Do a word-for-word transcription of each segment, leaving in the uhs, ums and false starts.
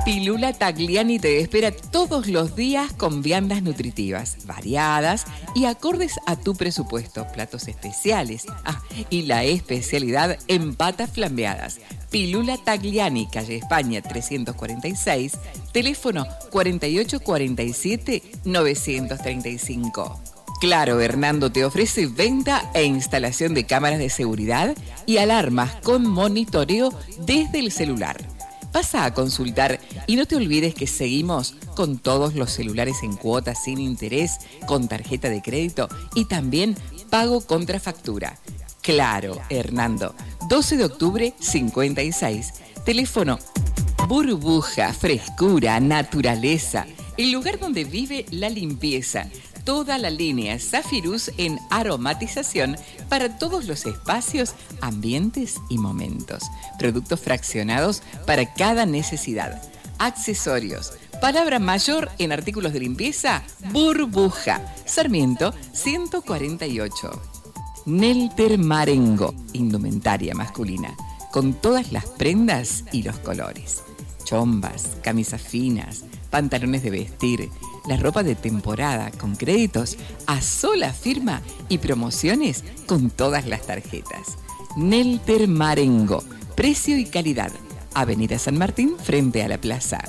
Pilula Tagliani te espera todos los días con viandas nutritivas, variadas y acordes a tu presupuesto. Platos especiales. Ah, y la especialidad en patas flambeadas. Pilula Tagliani, calle España trescientos cuarenta y seis, teléfono cuarenta y ocho cuarenta y siete novecientos treinta y cinco. Claro, Hernando te ofrece venta e instalación de cámaras de seguridad y alarmas con monitoreo desde el celular. Pasa a consultar y no te olvides que seguimos con todos los celulares en cuotas sin interés, con tarjeta de crédito y también pago contra factura. Claro, Hernando, doce de octubre cincuenta y seis, teléfono burbuja, frescura, naturaleza, el lugar donde vive la limpieza. Toda la línea Zafirus en aromatización para todos los espacios, ambientes y momentos. Productos fraccionados para cada necesidad. Accesorios. Palabra mayor en artículos de limpieza, burbuja. Sarmiento ciento cuarenta y ocho. Nelter Marengo, indumentaria masculina, con todas las prendas y los colores. Chombas, camisas finas, pantalones de vestir, la ropa de temporada con créditos a sola firma y promociones con todas las tarjetas. Nelter Marengo, precio y calidad. Avenida San Martín frente a la plaza.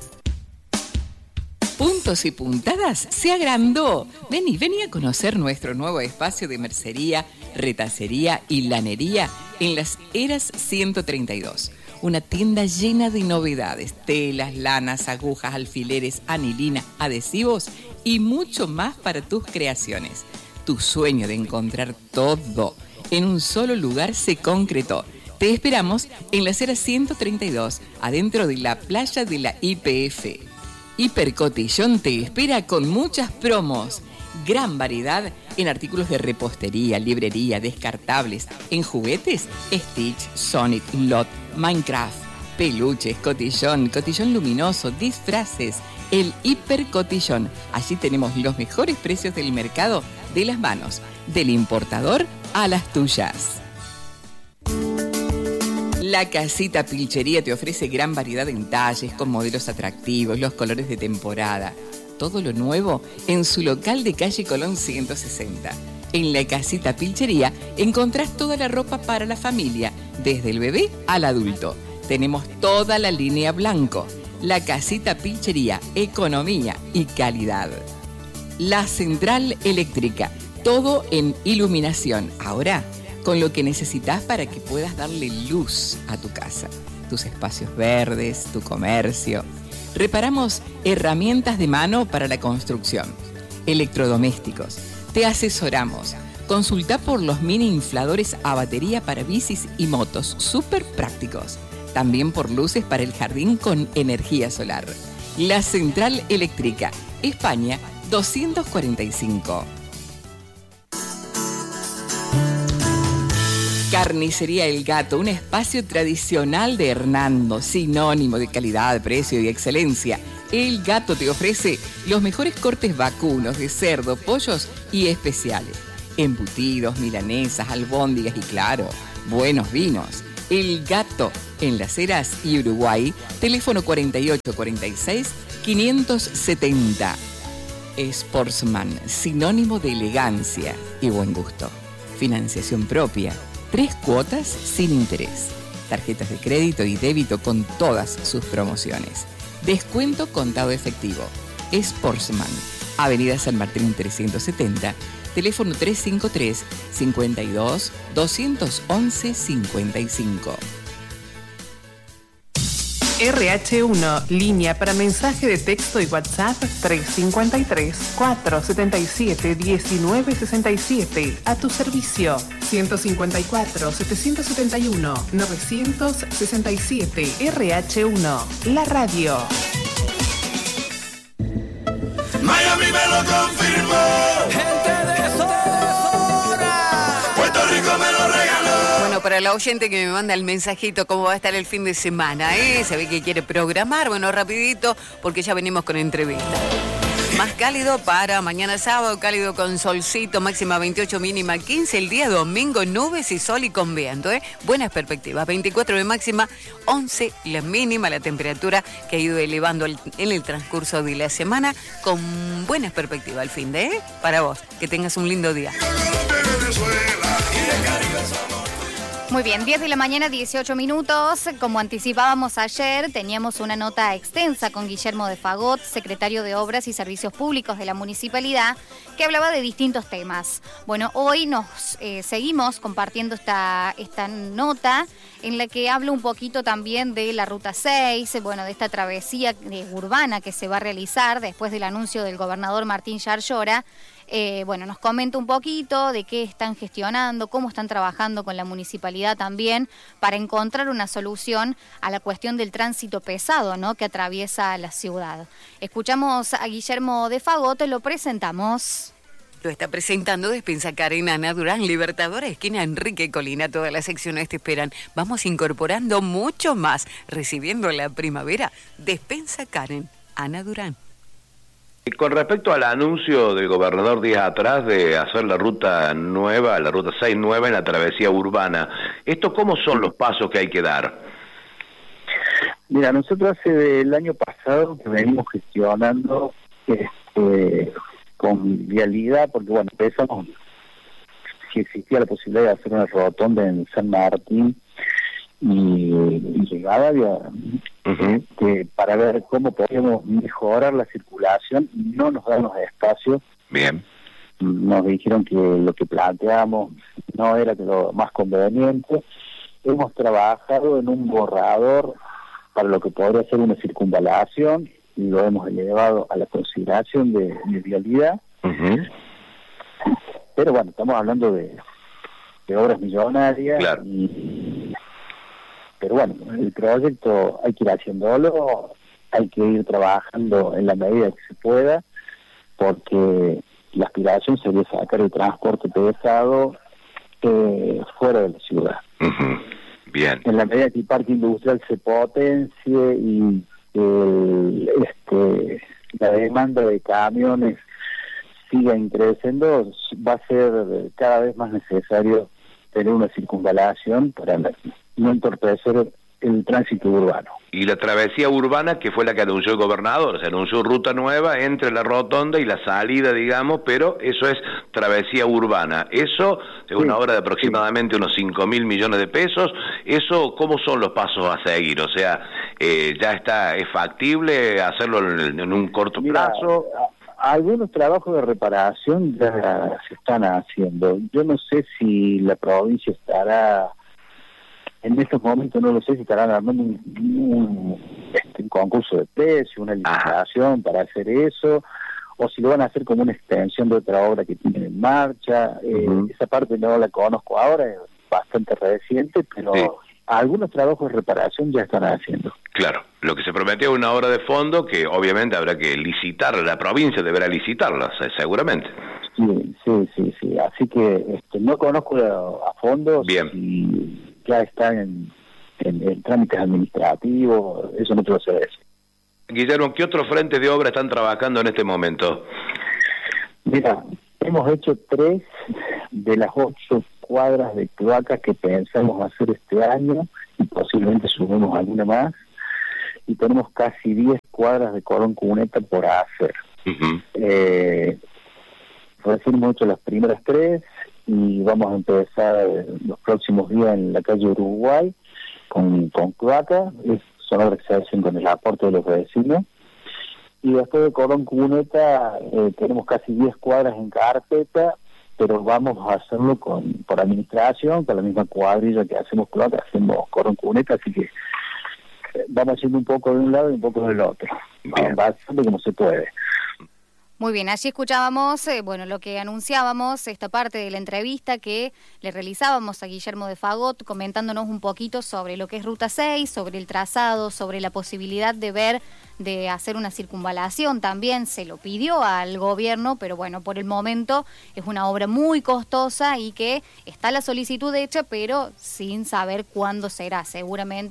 Puntos y Puntadas se agrandó. Vení, vení a conocer nuestro nuevo espacio de mercería, retacería y lanería en las Heras ciento treinta y dos. Una tienda llena de novedades, telas, lanas, agujas, alfileres, anilina, adhesivos y mucho más para tus creaciones. Tu sueño de encontrar todo en un solo lugar se concretó. Te esperamos en la Heras ciento treinta y dos, adentro de la playa de la I P F. Hipercotillón te espera con muchas promos. Gran variedad en artículos de repostería, librería, descartables, en juguetes, Stitch, Sonic, Lot, Minecraft, peluches, cotillón, cotillón luminoso, disfraces, el Hipercotillón. Allí tenemos los mejores precios del mercado de las manos, del importador a las tuyas. La Casita Pilchería te ofrece gran variedad en talles, con modelos atractivos, los colores de temporada. Todo lo nuevo en su local de calle Colón ciento sesenta. En La Casita Pilchería encontrás toda la ropa para la familia, desde el bebé al adulto. Tenemos toda la línea blanco. La Casita Pilchería, economía y calidad. La Central Eléctrica, todo en iluminación. Ahora, con lo que necesitas para que puedas darle luz a tu casa, tus espacios verdes, tu comercio. Reparamos herramientas de mano para la construcción, electrodomésticos. Te asesoramos. Consulta por los mini infladores a batería para bicis y motos, súper prácticos. También por luces para el jardín con energía solar. La Central Eléctrica, España doscientos cuarenta y cinco. Carnicería El Gato, un espacio tradicional de Hernando, sinónimo de calidad, precio y excelencia. El Gato te ofrece los mejores cortes vacunos de cerdo, pollos y especiales. Embutidos, milanesas, albóndigas y claro, buenos vinos. El Gato, en Las Heras y Uruguay, teléfono cuarenta y ocho cuarenta y seis quinientos setenta. Sportsman, sinónimo de elegancia y buen gusto. Financiación propia. Tres cuotas sin interés. Tarjetas de crédito y débito con todas sus promociones. Descuento contado efectivo. Sportsman, Avenida San Martín trescientos setenta, teléfono trescientos cincuenta y tres, cincuenta y dos, doscientos once, cincuenta y cinco. R H uno, línea para mensaje de texto y WhatsApp tres cinco tres, cuatro siete siete, uno nueve seis siete. A tu servicio ciento cincuenta y cuatro, setecientos setenta y uno, novecientos sesenta y siete. R H uno, la radio. Miami me lo confirmó. Gente de zona. Puerto Rico me lo regaló. Bueno, para la oyente que me manda el mensajito, cómo va a estar el fin de semana, ¿eh? Se ve que quiere programar, bueno, rapidito, porque ya venimos con entrevista. más cálido para mañana sábado, cálido con solcito, máxima veintiocho, mínima quince. El día domingo, nubes y sol y con viento, ¿eh? Buenas perspectivas, veinticuatro de máxima, once la mínima, la temperatura que ha ido elevando el, en el transcurso de la semana, con buenas perspectivas al fin de, ¿eh? Para vos, que tengas un lindo día. Muy bien, diez de la mañana, dieciocho minutos. Como anticipábamos ayer, teníamos una nota extensa con Guillermo de Fagott, secretario de Obras y Servicios Públicos de la Municipalidad, que hablaba de distintos temas. Bueno, hoy nos eh, seguimos compartiendo esta, esta nota en la que habla un poquito también de la Ruta seis, bueno, de esta travesía eh, urbana que se va a realizar después del anuncio del gobernador Martín Yarlora. Eh, bueno, nos comenta un poquito de qué están gestionando, cómo están trabajando con la municipalidad también para encontrar una solución a la cuestión del tránsito pesado, ¿no?, que atraviesa la ciudad. Escuchamos a Guillermo de Fagott, lo presentamos. Lo está presentando Despensa Karen, Ana Durán, Libertadora, esquina Enrique Colina. Todas las secciones te esperan. Vamos incorporando mucho más, recibiendo la primavera. Despensa Karen, Ana Durán. Con respecto al anuncio del gobernador días atrás de hacer la ruta nueva, la ruta seis nueva en la travesía urbana, ¿esto cómo son los pasos que hay que dar? Mira, nosotros hace el año pasado que venimos gestionando este, con vialidad, porque bueno, pensamos si existía la posibilidad de hacer una rotonda en San Martín y, y llegada de, uh-huh. de, para ver cómo podíamos mejorar la circulación, no nos dan los espacios. Bien. Nos dijeron que lo que planteamos no era lo más conveniente. Hemos trabajado en un borrador para lo que podría ser una circunvalación y lo hemos elevado a la consideración de, de vialidad. Uh-huh. Pero bueno, estamos hablando de, de obras millonarias. Claro. Y, pero bueno, el proyecto hay que ir haciéndolo, hay que ir trabajando en la medida que se pueda, porque la aspiración sería sacar el transporte pesado eh, fuera de la ciudad. Uh-huh. Bien. En la medida que el parque industrial se potencie y el, este, la demanda de camiones siga creciendo, va a ser cada vez más necesario tener una circunvalación para no entorpecer el tránsito urbano. Y la travesía urbana, que fue la que anunció el gobernador, se anunció ruta nueva entre la rotonda y la salida, digamos, pero eso es travesía urbana. Eso es una sí, obra de aproximadamente sí. unos cinco mil millones de pesos. Eso, ¿cómo son los pasos a seguir? O sea, eh, ya está, ¿es factible hacerlo en, en un corto Mira, plazo? A, algunos trabajos de reparación ya se están haciendo. Yo no sé si la provincia estará... En estos momentos no lo sé si estarán armando un, un, este, un concurso de precios, una licitación ah. para hacer eso, o si lo van a hacer como una extensión de otra obra que tienen en marcha. Eh, uh-huh. Esa parte no la conozco ahora, es bastante reciente, pero sí. algunos trabajos de reparación ya están haciendo. Claro, lo que se prometió es una obra de fondo que obviamente habrá que licitarla, la provincia deberá licitarla, seguramente. Sí, sí, sí, sí. Así que este, no conozco a, a fondo. Bien. Si ya están en, en, en trámites administrativos, eso no te lo sé decir. Guillermo, ¿qué otros frentes de obra están trabajando en este momento? Mira, hemos hecho tres de las ocho cuadras de cloacas que pensamos hacer este año y posiblemente sumemos alguna más, y tenemos casi diez cuadras de cordón cuneta por hacer. Uh-huh. Eh, recién hemos hecho las primeras tres y vamos a empezar los próximos días en la calle Uruguay con, con cloaca. Son obras que se hacen con el aporte de los vecinos. Y después de cordón cuneta eh, tenemos casi diez cuadras en carpeta, pero vamos a hacerlo con por administración, con la misma cuadrilla que hacemos cloaca, hacemos cordón cuneta, así que eh, vamos haciendo un poco de un lado y un poco del otro. Vamos haciendo como se puede. Muy bien, allí escuchábamos, eh, bueno, lo que anunciábamos, esta parte de la entrevista que le realizábamos a Guillermo de Fagott, comentándonos un poquito sobre lo que es Ruta seis, sobre el trazado, sobre la posibilidad de ver, de hacer una circunvalación también. Se lo pidió al gobierno, pero bueno, por el momento es una obra muy costosa y que está la solicitud hecha, pero sin saber cuándo será. Seguramente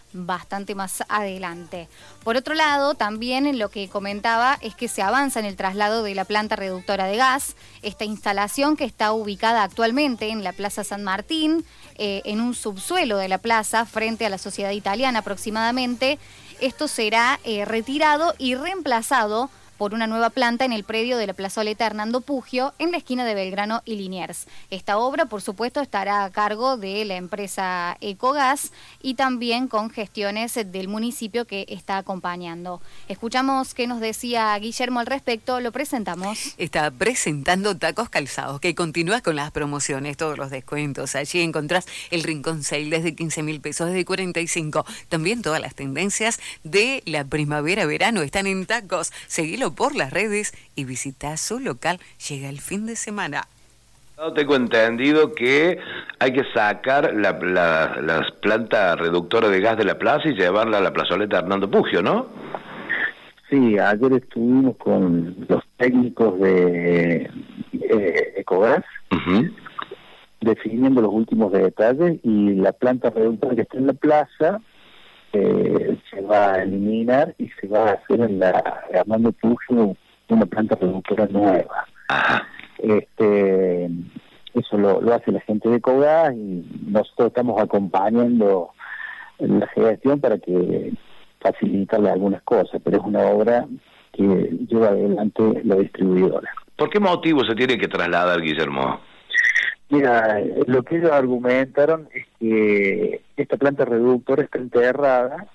bastante más adelante. Por otro lado, también lo que comentaba es que se avanza en el traslado de la planta reductora de gas, esta instalación que está ubicada actualmente en la Plaza San Martín, eh, en un subsuelo de la plaza, frente a la Sociedad Italiana aproximadamente. Esto será eh, retirado y reemplazado por una nueva planta en el predio de la plazoleta Hernando Puggio, en la esquina de Belgrano y Liniers. Esta obra, por supuesto, estará a cargo de la empresa Ecogas y también con gestiones del municipio que está acompañando. Escuchamos qué nos decía Guillermo al respecto, lo presentamos. Está presentando Tacos Calzados, que continúa con las promociones, todos los descuentos. Allí encontrás el Rincón Sale desde quince mil pesos, desde cuarenta y cinco. También todas las tendencias de la primavera-verano están en Tacos. Seguilo por las redes y visita su local. Llega el fin de semana. Tengo entendido que hay que sacar la, la, la planta reductora de gas de la plaza y llevarla a la plazoleta Hernando Puggio, ¿no? Sí, ayer estuvimos con los técnicos de eh, Ecogas, uh-huh. definiendo los últimos detalles, y la planta reductora que está en la plaza Eh, se va a eliminar y se va a hacer en la Hernando Puggio una planta reductora nueva. Ajá. Este, eso lo, lo hace la gente de Ecogas y nosotros estamos acompañando la gestión para que facilitarle algunas cosas, pero es una obra que lleva adelante la distribuidora. ¿Por qué motivo se tiene que trasladar, Guillermo? Mira, lo que ellos argumentaron es que esta planta reductora está enterrada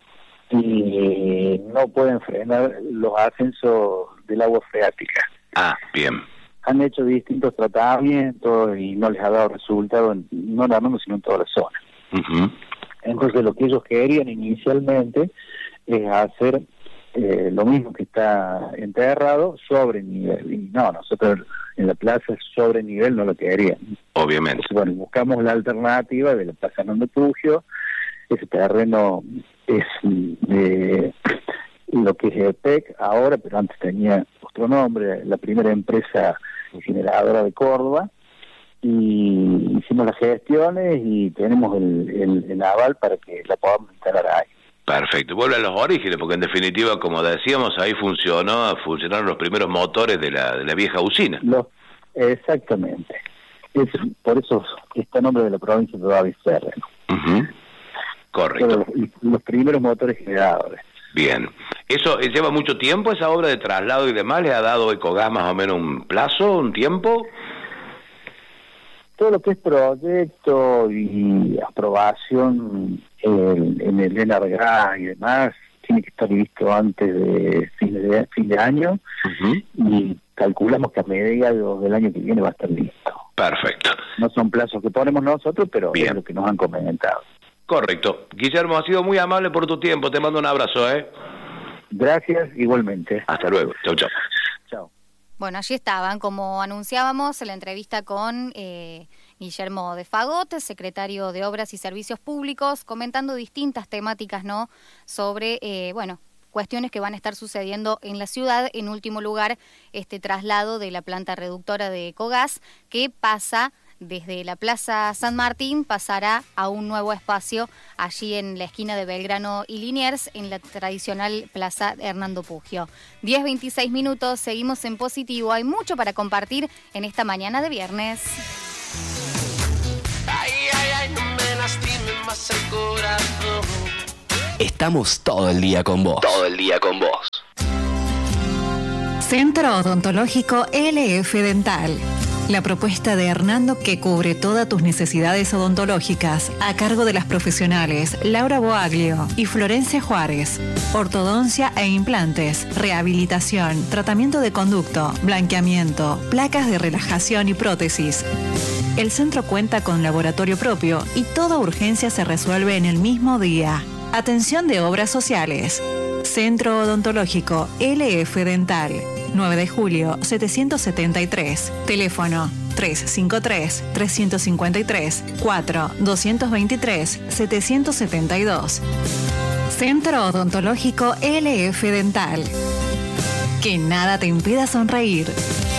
y no pueden frenar los ascensos del agua freática. Ah, bien. Han hecho distintos tratamientos y no les ha dado resultado, en, no en Hernando, sino en toda la zona. Uh-huh. Entonces lo que ellos querían inicialmente es hacer eh, lo mismo que está enterrado sobre nivel. Y no, nosotros en la plaza sobre nivel no lo querían. Obviamente. Entonces, bueno, buscamos la alternativa de la plaza Hernando Puggio. Ese terreno es de lo que es E P E C ahora, pero antes tenía otro nombre, la primera empresa incineradora de Córdoba, y hicimos las gestiones y tenemos el, el, el aval para que la podamos instalar ahí. Perfecto, vuelve a los orígenes, porque en definitiva, como decíamos, ahí funcionó, funcionaron los primeros motores de la, de la vieja usina. Los, exactamente. Es, por eso está el nombre de la provincia de David Ferrero. Uh-huh. Correcto. Los, los primeros motores generadores. Bien. ¿Eso eh, lleva mucho tiempo, esa obra de traslado y demás? ¿Le ha dado Ecogas más o menos un plazo, un tiempo? Todo lo que es proyecto y aprobación en, en el ENARGAS y demás tiene que estar listo antes de fin de, fin de año, uh-huh. y calculamos que a mediados del año que viene va a estar listo. Perfecto. No son plazos que ponemos nosotros, pero bien, es lo que nos han comentado. Correcto. Guillermo, ha sido muy amable por tu tiempo. Te mando un abrazo, ¿eh? Gracias, igualmente. Hasta luego. Chau, chau. Chau. Bueno, allí estaban, como anunciábamos, en la entrevista con eh, Guillermo de Fagot, secretario de Obras y Servicios Públicos, comentando distintas temáticas, ¿no?, sobre, eh, bueno, cuestiones que van a estar sucediendo en la ciudad. En último lugar, este traslado de la planta reductora de Ecogas, que pasa desde la Plaza San Martín, pasará a un nuevo espacio allí en la esquina de Belgrano y Liniers, en la tradicional Plaza Hernando Puggio. diez veintiséis minutos, seguimos en positivo. Hay mucho para compartir en esta mañana de viernes. Ay, ay, ay, no me lastimen más el corazón. Estamos todo el día con vos. Todo el día con vos. Centro Odontológico L F Dental. La propuesta de Hernando que cubre todas tus necesidades odontológicas a cargo de las profesionales Laura Boaglio y Florencia Juárez. Ortodoncia e implantes, rehabilitación, tratamiento de conducto, blanqueamiento, placas de relajación y prótesis. El centro cuenta con laboratorio propio y toda urgencia se resuelve en el mismo día. Atención de obras sociales. Centro Odontológico L F Dental. nueve de julio, setecientos setenta y tres. Teléfono tres cinco tres, tres cinco tres, cuatro dos dos tres, siete siete dos. Centro Odontológico L F Dental. Que nada te impida sonreír.